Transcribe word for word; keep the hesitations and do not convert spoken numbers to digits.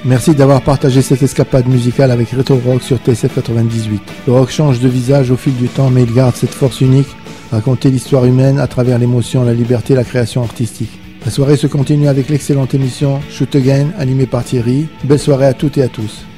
Merci d'avoir partagé cette escapade musicale avec Retro Rock sur T S F quatre-vingt-dix-huit. Le rock change de visage au fil du temps, mais il garde cette force unique, raconter l'histoire humaine à travers l'émotion, la liberté et la création artistique. La soirée se continue avec l'excellente émission Shoot Again, animée par Thierry. Belle soirée à toutes et à tous.